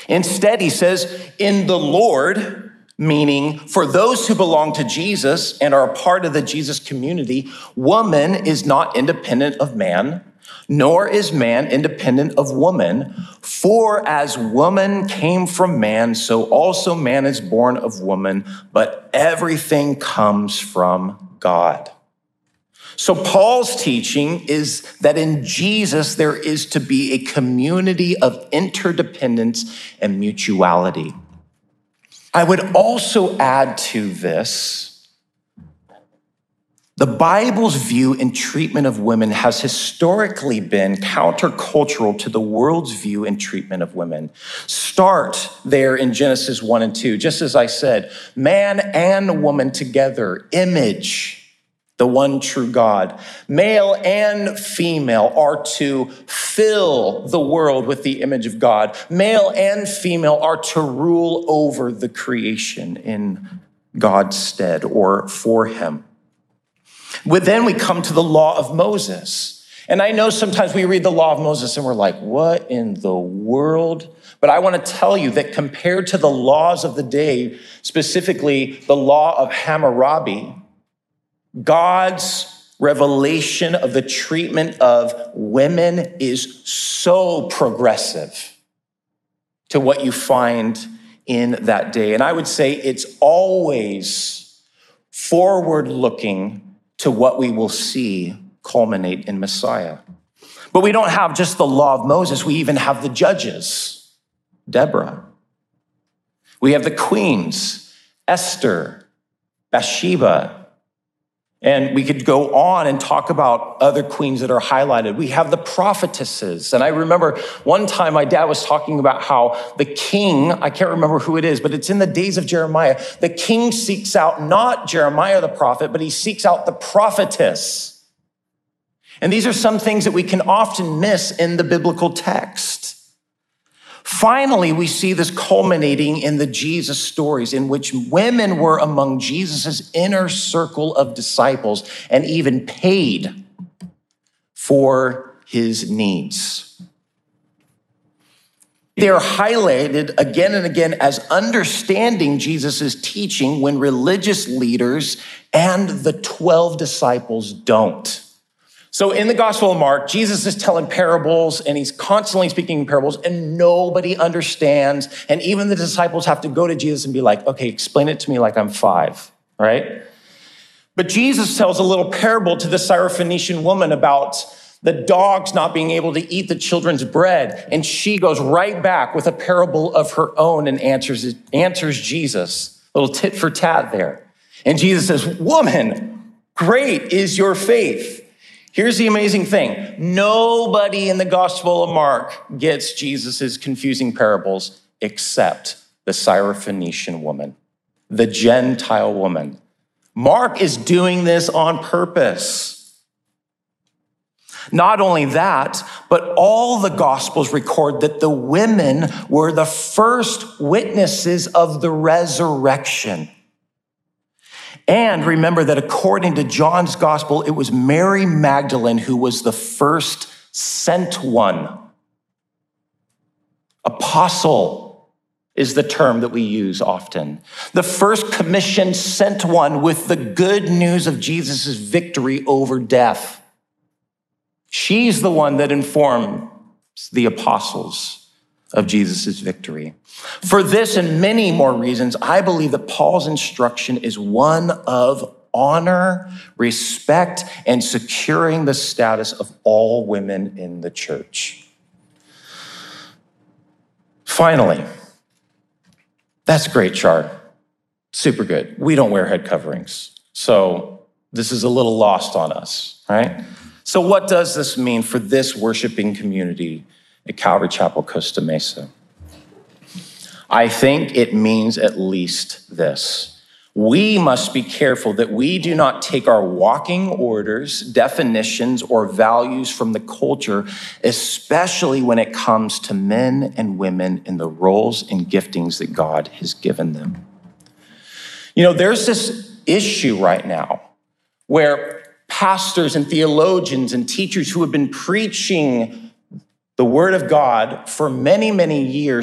Instead, he says, in the Lord, meaning for those who belong to Jesus and are a part of the Jesus community, woman is not independent of man, nor is man independent of woman. For as woman came from man, so also man is born of woman, but everything comes from God. So Paul's teaching is that in Jesus, there is to be a community of interdependence and mutuality. I would also add to this, the Bible's view and treatment of women has historically been countercultural to the world's view and treatment of women. Start there in Genesis 1 and 2. Just as I said, man and woman together, image the one true God. Male and female are to fill the world with the image of God. Male and female are to rule over the creation in God's stead or for him. But then we come to the law of Moses. And I know sometimes we read the law of Moses and we're like, what in the world? But I want to tell you that compared to the laws of the day, specifically the law of Hammurabi, God's revelation of the treatment of women is so progressive to what you find in that day. And I would say it's always forward-looking to what we will see culminate in Messiah. But we don't have just the law of Moses. We even have the judges, Deborah. We have the queens, Esther, Bathsheba. And we could go on and talk about other queens that are highlighted. We have the prophetesses. And I remember one time my dad was talking about how the king, I can't remember who it is, but it's in the days of Jeremiah. The king seeks out not Jeremiah the prophet, but he seeks out the prophetess. And these are some things that we can often miss in the biblical text. Finally, we see this culminating in the Jesus stories in which women were among Jesus's inner circle of disciples and even paid for his needs. They are highlighted again and again as understanding Jesus's teaching when religious leaders and the 12 disciples don't. So in the Gospel of Mark, Jesus is telling parables and he's constantly speaking in parables and nobody understands. And even the disciples have to go to Jesus and be like, okay, explain it to me like I'm 5, right? But Jesus tells a little parable to the Syrophoenician woman about the dogs not being able to eat the children's bread. And she goes right back with a parable of her own and answers Jesus, a little tit for tat there. And Jesus says, woman, great is your faith. Here's the amazing thing. Nobody in the Gospel of Mark gets Jesus's confusing parables except the Syrophoenician woman, the Gentile woman. Mark is doing this on purpose. Not only that, but all the Gospels record that the women were the first witnesses of the resurrection. And remember that according to John's gospel, it was Mary Magdalene who was the first sent one. Apostle is the term that we use often. The first commissioned sent one with the good news of Jesus' victory over death. She's the one that informs the apostles of Jesus' victory. For this and many more reasons, I believe that Paul's instruction is one of honor, respect, and securing the status of all women in the church. Finally, that's great, Char. Super good. We don't wear head coverings, so this is a little lost on us, right? So what does this mean for this worshiping community at Calvary Chapel, Costa Mesa? I think it means at least this. We must be careful that we do not take our walking orders, definitions, or values from the culture, especially when it comes to men and women in the roles and giftings that God has given them. You know, there's this issue right now where pastors and theologians and teachers who have been preaching the word of God for many, many years